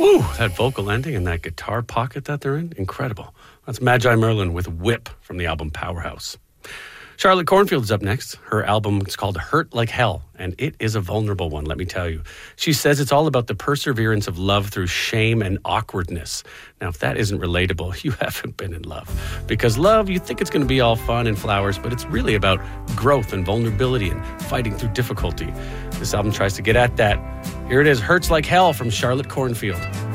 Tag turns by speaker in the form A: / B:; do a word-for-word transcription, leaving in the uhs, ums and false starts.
A: Woo, that vocal ending and that guitar pocket that they're in, incredible. That's Magi Merlin with Whip from the album Powerhouse. Charlotte Cornfield is up next. Her album is called Hurt Like Hell, and it is a vulnerable one, let me tell you. She says it's all about the perseverance of love through shame and awkwardness. Now, if that isn't relatable, you haven't been in love. Because love, you think it's going to be all fun and flowers, but it's really about growth and vulnerability and fighting through difficulty. This album tries to get at that. Here it is, Hurts Like Hell from Charlotte Cornfield.